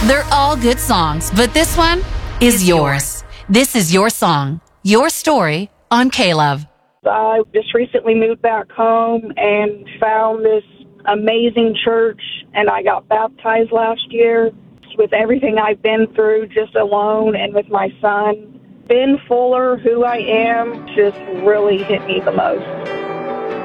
They're all good songs, but this one is yours. This is your song, your story on K-Love. I just recently moved back home and found this amazing church, and I got baptized last year. With everything I've been through just alone and with my son, Ben Fuller, Who I Am, just really hit me the most.